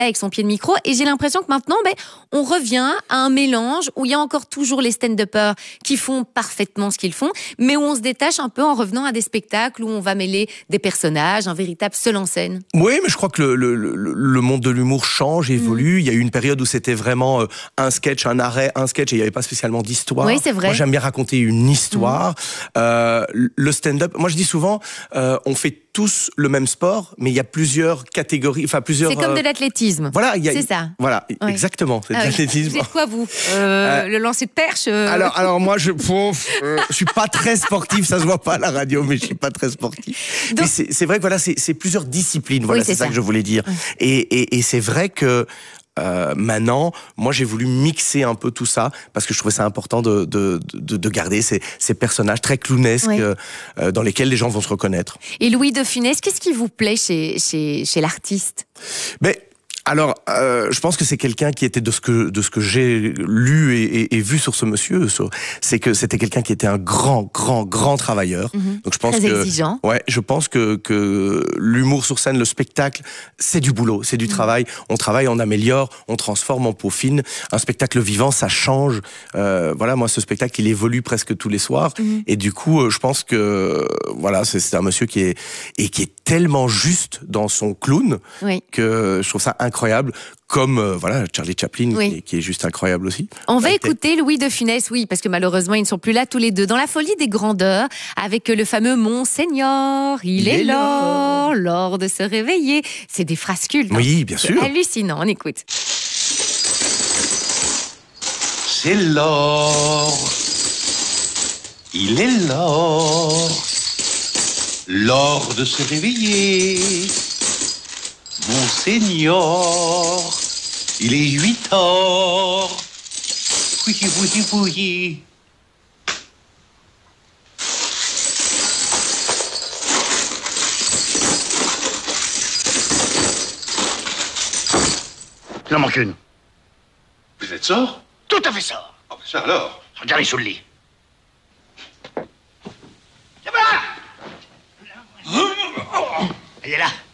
avec son pied de micro. Et j'ai l'impression que maintenant, on revient à un mélange où il y a encore toujours les stand-uppers qui font parfaitement ce qu'ils font, mais où on se détache un peu en revenant à des spectacles où on va mêler des personnages, un véritable seul en scène. Oui, mais je crois que le monde de l'humour change, évolue. Il y a eu une période où c'était vraiment un sketch, un arrêt, un sketch, et il n'y avait pas spécialement d'histoire. Oui, c'est vrai. Moi, j'aime bien raconter une histoire. Le stand-up, moi je dis souvent, on fait tous le même sport, mais il y a plusieurs catégories, enfin plusieurs... C'est comme de l'athlétisme. Voilà, c'est ça. Voilà, exactement, c'est de l'athlétisme. Vous êtes quoi, vous le lancer de perche Alors moi, je suis pas très sportif, ça se voit pas à la radio, mais je suis pas très sportif. Donc... Mais c'est vrai que voilà, c'est plusieurs disciplines, voilà, c'est ça que je voulais dire. Et c'est vrai que maintenant, moi j'ai voulu mixer un peu tout ça parce que je trouvais ça important de garder ces personnages très clownesques dans lesquels les gens vont se reconnaître. Et Louis de Funès, qu'est-ce qui vous plaît chez l'artiste ? Alors, je pense que c'est quelqu'un qui était de ce que j'ai lu et vu sur ce monsieur, c'est que c'était quelqu'un qui était un grand travailleur. Donc je pense très exigeant. Ouais, je pense que l'humour sur scène, le spectacle, c'est du boulot, c'est du travail. On travaille, on améliore, on transforme, on peaufine. Un spectacle vivant, ça change. Voilà, moi ce spectacle, il évolue presque tous les soirs. Et du coup, je pense que voilà, c'est un monsieur qui est tellement juste dans son clown que je trouve ça incroyable, comme voilà Charlie Chaplin qui est juste incroyable aussi. On va écouter Louis de Funès, parce que malheureusement ils ne sont plus là tous les deux, dans la folie des grandeurs, avec le fameux Monseigneur, il est l'heure de se réveiller. C'est des phrases cultes. Oui, bien sûr. Hallucinant, on écoute. C'est l'or, il est l'or de se réveiller. Monseigneur, il est 8h. Oui. Il en manque une. Vous êtes sort? Tout à fait ça. Oh, ça alors? Regardez sous le lit. Elle est là.